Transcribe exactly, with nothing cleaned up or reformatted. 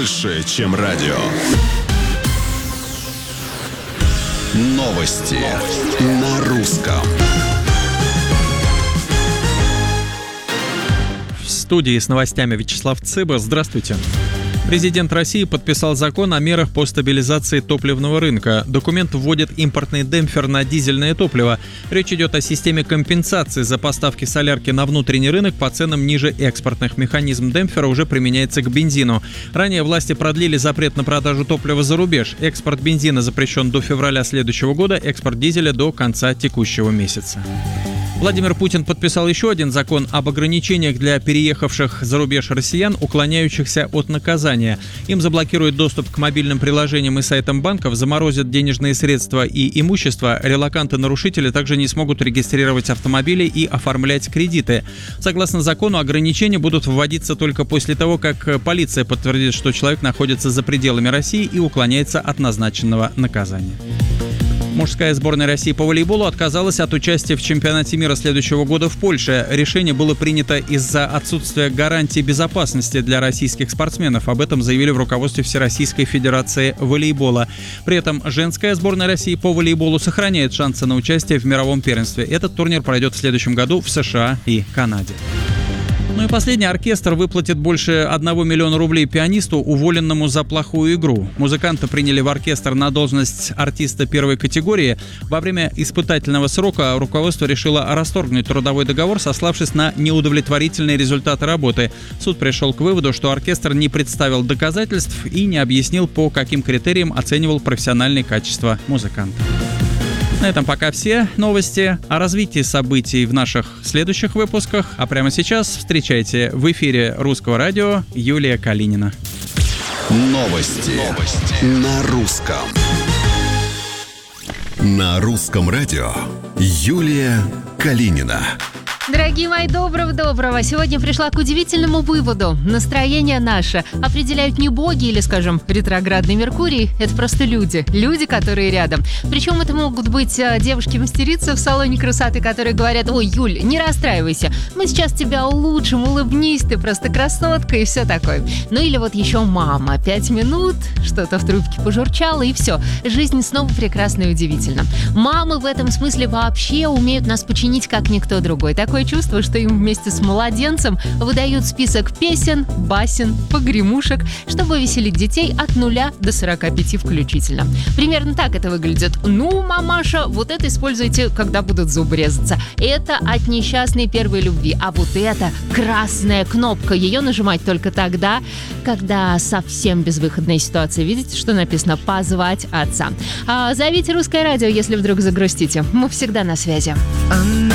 больше, чем радио. Новости, Новости. На русском. В студии с новостями Вячеслав Цыба. Здравствуйте. Президент России подписал закон о мерах по стабилизации топливного рынка. Документ вводит импортный демпфер на дизельное топливо. Речь идет о системе компенсации за поставки солярки на внутренний рынок по ценам ниже экспортных. Механизм демпфера уже применяется к бензину. Ранее власти продлили запрет на продажу топлива за рубеж. Экспорт бензина запрещен до февраля следующего года, экспорт дизеля до конца текущего месяца. Владимир Путин подписал еще один закон об ограничениях для переехавших за рубеж россиян, уклоняющихся от наказания. Им заблокируют доступ к мобильным приложениям и сайтам банков, заморозят денежные средства и имущество. Релоканты-нарушители также не смогут регистрировать автомобили и оформлять кредиты. Согласно закону, ограничения будут вводиться только после того, как полиция подтвердит, что человек находится за пределами России и уклоняется от назначенного наказания. Мужская сборная России по волейболу отказалась от участия в чемпионате мира следующего года в Польше. Решение было принято из-за отсутствия гарантий безопасности для российских спортсменов. Об этом заявили в руководстве Всероссийской Федерации волейбола. При этом женская сборная России по волейболу сохраняет шансы на участие в мировом первенстве. Этот турнир пройдет в следующем году в США и Канаде. Ну и последний. Оркестр выплатит больше одного миллиона рублей пианисту, уволенному за плохую игру. Музыканта приняли в оркестр на должность артиста первой категории. Во время испытательного срока руководство решило расторгнуть трудовой договор, сославшись на неудовлетворительные результаты работы. Суд пришел к выводу, что оркестр не представил доказательств и не объяснил, по каким критериям оценивал профессиональные качества музыканта. На этом пока все новости. О развитии событий в наших следующих выпусках. А прямо сейчас встречайте в эфире Русского радио Юлия Калинина. Новости, Новости. На русском. На Русском радио Юлия Калинина. Дорогие мои, доброго-доброго. Сегодня пришла к удивительному выводу. Настроение наше определяют не боги или, скажем, ретроградный Меркурий. Это просто люди. Люди, которые рядом. Причем это могут быть девушки-мастерицы в салоне красоты, которые говорят: ой, Юль, не расстраивайся, мы сейчас тебя улучшим, улыбнись, ты просто красотка и все такое. Ну или вот еще мама. Пять минут, что-то в трубке пожурчало и все. Жизнь снова прекрасна и удивительна. Мамы в этом смысле вообще умеют нас починить как никто другой. Такое чувство, что им вместе с младенцем выдают список песен, басен, погремушек, чтобы веселить детей от нуля до сорока пяти включительно. Примерно так это выглядит. Ну, мамаша, вот это используйте, когда будут зубы резаться. Это от несчастной первой любви. А вот это красная кнопка. Ее нажимать только тогда, когда совсем безвыходная ситуация. Видите, что написано? Позвать отца. А, зовите Русское радио, если вдруг загрустите. Мы всегда на связи.